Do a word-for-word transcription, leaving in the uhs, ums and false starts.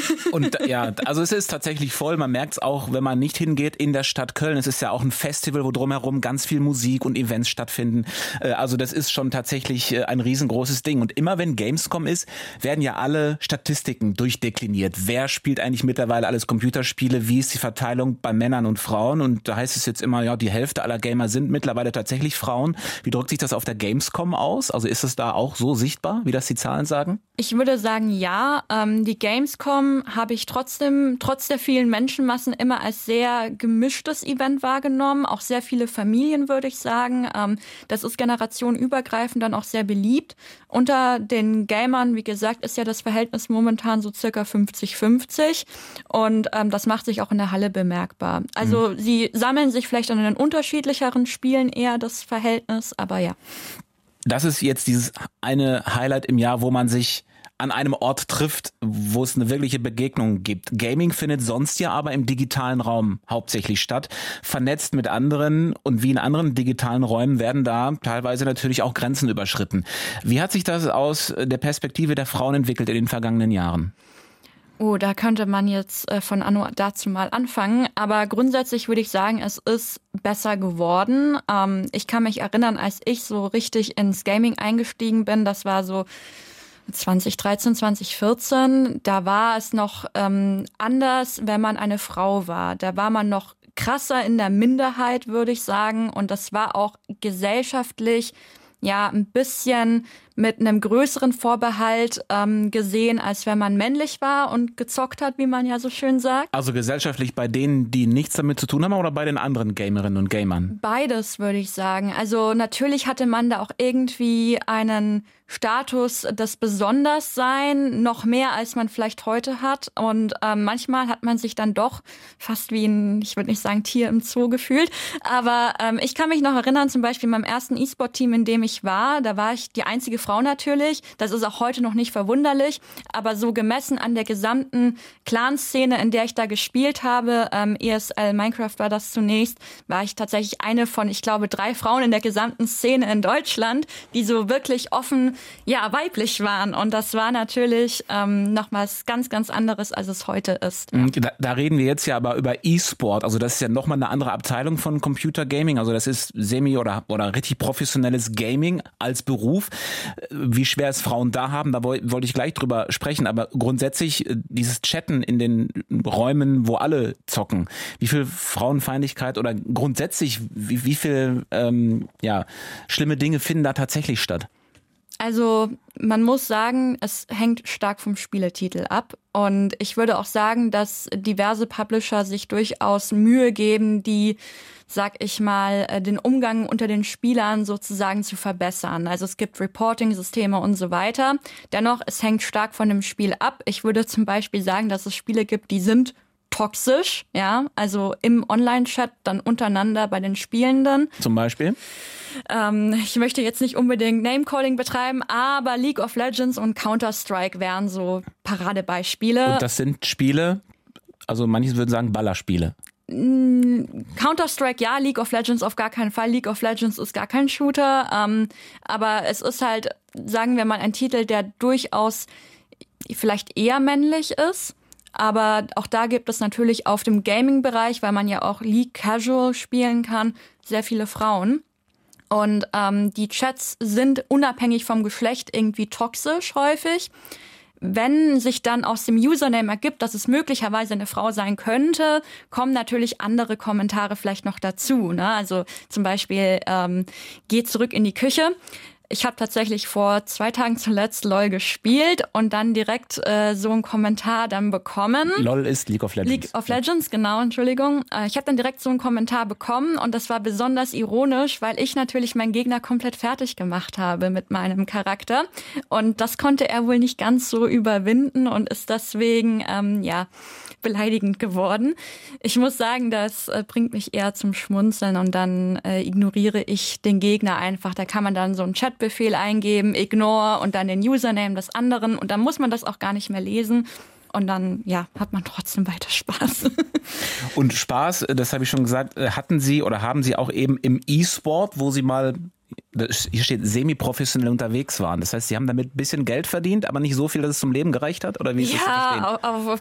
Und ja, also es ist tatsächlich voll. Man merkt es auch, wenn man nicht hingeht in der Stadt Köln. Es ist ja auch ein Festival, wo drumherum ganz viel Musik und Events stattfinden. Also das ist schon tatsächlich ein riesengroßes Ding. Und immer wenn Gamescom ist, werden ja alle Statistiken durchdekliniert. Wer spielt eigentlich mittlerweile alles Computerspiele? Wie ist die Verteilung bei Männern und Frauen? Und da heißt es jetzt immer, ja, die Hälfte aller Gamer sind mittlerweile tatsächlich Frauen. Wie drückt sich das auf der Gamescom aus? Also ist es da auch so sichtbar, wie das die Zahlen sagen? Ich würde sagen, ja. Ähm, die Gamescom habe ich trotzdem, trotz der vielen Menschenmassen, immer als sehr gemischtes Event wahrgenommen. Auch sehr viele Familien, würde ich sagen. Ähm, das ist generationenübergreifend dann auch sehr beliebt. Unter den Gamern, wie gesagt, ist ja das Verhältnis momentan so circa fünfzig fünfzig. Und ähm, das macht sich auch in der Halle bemerkbar. Also mhm. sie sammeln sich vielleicht an den unterschiedlicheren Spielen eher das Verhältnis, aber ja. Das ist jetzt dieses eine Highlight im Jahr, wo man sich an einem Ort trifft, wo es eine wirkliche Begegnung gibt. Gaming findet sonst ja aber im digitalen Raum hauptsächlich statt, vernetzt mit anderen, und wie in anderen digitalen Räumen werden da teilweise natürlich auch Grenzen überschritten. Wie hat sich das aus der Perspektive der Frauen entwickelt in den vergangenen Jahren? Oh, da könnte man jetzt äh, von Anno dazu mal anfangen. Aber grundsätzlich würde ich sagen, es ist besser geworden. Ähm, ich kann mich erinnern, als ich so richtig ins Gaming eingestiegen bin, das war so zwanzig dreizehn, zwanzig vierzehn, da war es noch ähm, anders, wenn man eine Frau war. Da war man noch krasser in der Minderheit, würde ich sagen. Und das war auch gesellschaftlich ja ein bisschen mit einem größeren Vorbehalt ähm, gesehen, als wenn man männlich war und gezockt hat, wie man ja so schön sagt. Also gesellschaftlich bei denen, die nichts damit zu tun haben, oder bei den anderen Gamerinnen und Gamern? Beides, würde ich sagen. Also natürlich hatte man da auch irgendwie einen Status des Besonderssein, noch mehr als man vielleicht heute hat. Und ähm, manchmal hat man sich dann doch fast wie ein, ich würde nicht sagen Tier im Zoo gefühlt. Aber ähm, ich kann mich noch erinnern, zum Beispiel meinem ersten E-Sport-Team, in dem ich war, da war ich die einzige Frau natürlich. Das ist auch heute noch nicht verwunderlich. Aber so gemessen an der gesamten Clan-Szene, in der ich da gespielt habe, ähm, E S L Minecraft war das zunächst, war ich tatsächlich eine von, ich glaube, drei Frauen in der gesamten Szene in Deutschland, die so wirklich offen, ja, weiblich waren. Und das war natürlich ähm, nochmals ganz, ganz anderes, als es heute ist. Ja. Da, da reden wir jetzt ja aber über E-Sport. Also das ist ja nochmal eine andere Abteilung von Computergaming. Also das ist semi- oder, oder richtig professionelles Gaming als Beruf. Wie schwer es Frauen da haben, da wollte ich gleich drüber sprechen. Aber grundsätzlich dieses Chatten in den Räumen, wo alle zocken, wie viel Frauenfeindlichkeit oder grundsätzlich, wie, wie viel ähm, ja, schlimme Dinge finden da tatsächlich statt? Also man muss sagen, es hängt stark vom Spieletitel ab. Und ich würde auch sagen, dass diverse Publisher sich durchaus Mühe geben, die, sag ich mal, den Umgang unter den Spielern sozusagen zu verbessern. Also es gibt Reporting-Systeme und so weiter. Dennoch, es hängt stark von dem Spiel ab. Ich würde zum Beispiel sagen, dass es Spiele gibt, die sind toxisch, ja, also im Online-Chat dann untereinander bei den Spielenden. Zum Beispiel? Ähm, ich möchte jetzt nicht unbedingt Name-Calling betreiben, aber League of Legends und Counter-Strike wären so Paradebeispiele. Und das sind Spiele, also manche würden sagen Ballerspiele. Counter-Strike ja, League of Legends auf gar keinen Fall. League of Legends ist gar kein Shooter, ähm, aber es ist halt, sagen wir mal, ein Titel, der durchaus vielleicht eher männlich ist. Aber auch da gibt es natürlich auf dem Gaming-Bereich, weil man ja auch League Casual spielen kann, sehr viele Frauen. Und ähm, die Chats sind unabhängig vom Geschlecht irgendwie toxisch häufig. Wenn sich dann aus dem Username ergibt, dass es möglicherweise eine Frau sein könnte, kommen natürlich andere Kommentare vielleicht noch dazu. Ne? Also zum Beispiel, ähm, geh zurück in die Küche. Ich habe tatsächlich vor zwei Tagen zuletzt LOL gespielt und dann direkt äh, so einen Kommentar dann bekommen. LOL ist League of Legends. League of Legends, genau, Entschuldigung. Äh, ich habe dann direkt so einen Kommentar bekommen und das war besonders ironisch, weil ich natürlich meinen Gegner komplett fertig gemacht habe mit meinem Charakter. Und das konnte er wohl nicht ganz so überwinden und ist deswegen, ähm, ja, beleidigend geworden. Ich muss sagen, das äh, bringt mich eher zum Schmunzeln und dann äh, ignoriere ich den Gegner einfach. Da kann man dann so einen Chatbefehl eingeben, ignore und dann den Username des anderen und dann muss man das auch gar nicht mehr lesen. Und dann, ja, hat man trotzdem weiter Spaß. Und Spaß, das habe ich schon gesagt, hatten Sie oder haben Sie auch eben im E-Sport, wo Sie mal, hier steht, semi-professionell unterwegs waren. Das heißt, Sie haben damit ein bisschen Geld verdient, aber nicht so viel, dass es zum Leben gereicht hat? Oder wie ist ja, das zu verstehen? Auf, auf